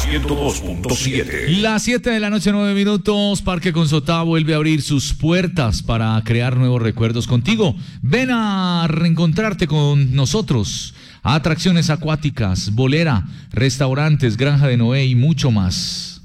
102.7. Las 7 de la noche, 9 minutos. Parque Consotá vuelve a abrir sus puertas para crear nuevos recuerdos contigo. Ven a reencontrarte con nosotros. Atracciones acuáticas, bolera, restaurantes, granja de Noé y mucho más.